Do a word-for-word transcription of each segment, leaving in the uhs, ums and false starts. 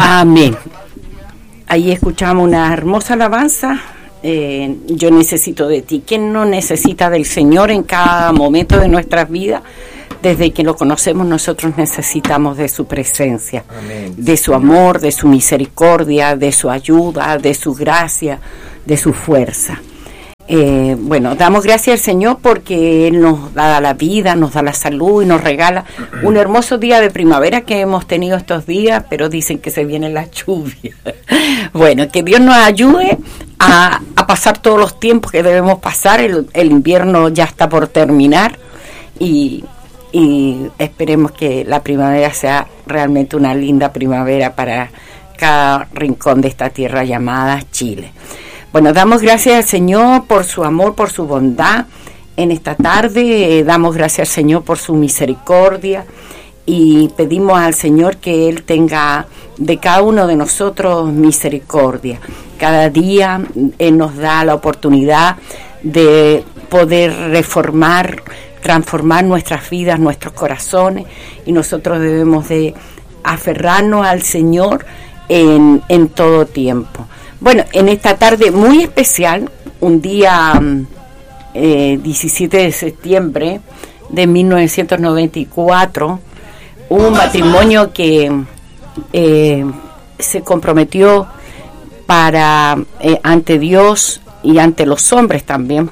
Amén. Ahí escuchamos una hermosa alabanza. Eh, yo necesito de ti. ¿Quién no necesita del Señor en cada momento de nuestras vidas? Desde que lo conocemos, nosotros necesitamos de su presencia, amén, de su amor, de su misericordia, de su ayuda, de su gracia, de su fuerza. Eh, bueno, damos gracias al Señor porque Él nos da la vida, nos da la salud y nos regala un hermoso día de primavera que hemos tenido estos días, pero dicen que se viene la lluvia. Bueno, que Dios nos ayude a, a pasar todos los tiempos que debemos pasar. El, el invierno ya está por terminar y, y esperemos que la primavera sea realmente una linda primavera para cada rincón de esta tierra llamada Chile. Bueno, damos gracias al Señor por su amor, por su bondad en esta tarde. Eh, damos gracias al Señor por su misericordia y pedimos al Señor que Él tenga de cada uno de nosotros misericordia. Cada día Él nos da la oportunidad de poder reformar, transformar nuestras vidas, nuestros corazones, y nosotros debemos de aferrarnos al Señor en, en todo tiempo. Bueno, en esta tarde muy especial, un día eh, diecisiete de septiembre de mil novecientos noventa y cuatro, hubo un matrimonio que eh, se comprometió para eh, ante Dios y ante los hombres también,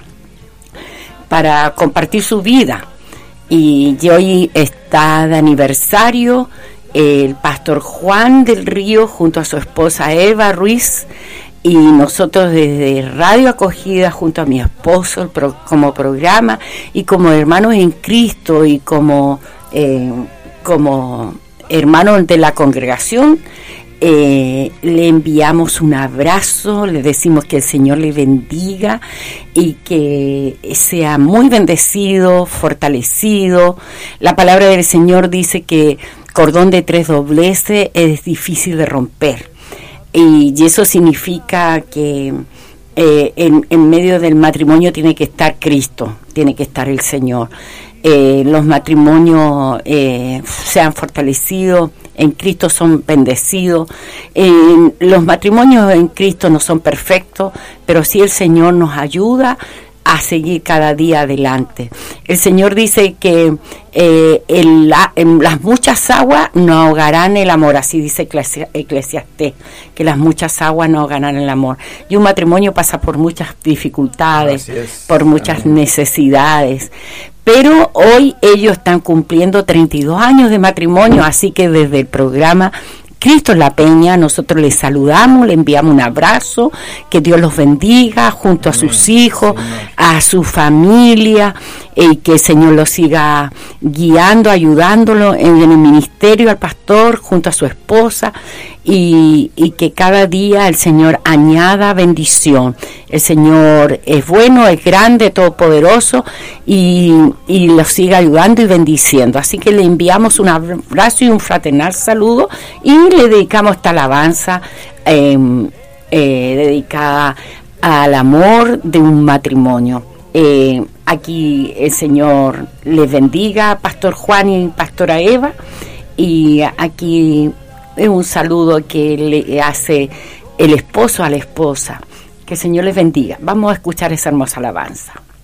para compartir su vida. Y hoy está de aniversario el pastor Juan del Río junto a su esposa Eva Ruiz, y nosotros desde Radio Acogida junto a mi esposo el pro, como programa y como hermanos en Cristo y como, eh, como hermanos de la congregación, eh, le enviamos un abrazo, le decimos que el Señor le bendiga y que sea muy bendecido, fortalecido. La palabra del Señor dice que cordón de tres dobleces es difícil de romper, y eso significa que eh, en, en medio del matrimonio tiene que estar Cristo, tiene que estar el Señor. Eh, los matrimonios eh, se han fortalecido en Cristo, son bendecidos. Eh, los matrimonios en Cristo no son perfectos, pero sí el Señor nos ayuda a seguir cada día adelante. El Señor dice que eh, en, la, en las muchas aguas no ahogarán el amor, así dice Eclesiastés, que las muchas aguas no ahogarán el amor. Y un matrimonio pasa por muchas dificultades, por muchas Amén. necesidades, pero hoy ellos están cumpliendo treinta y dos años de matrimonio, así que desde el programa Cristo en la Peña, nosotros les saludamos, le enviamos un abrazo, que Dios los bendiga junto a sus hijos, a su familia, y que el Señor los siga guiando, ayudándolo en el ministerio al pastor junto a su esposa, y, y que cada día el Señor añada bendición. El Señor es bueno, es grande, todopoderoso, y, y los siga ayudando y bendiciendo. Así que le enviamos un abrazo y un fraternal saludo, y le dedicamos esta alabanza eh, eh, dedicada al amor de un matrimonio. Eh, aquí el Señor les bendiga, Pastor Juan y Pastora Eva, y aquí es un saludo que le hace el esposo a la esposa. Que el Señor les bendiga. Vamos a escuchar esa hermosa alabanza.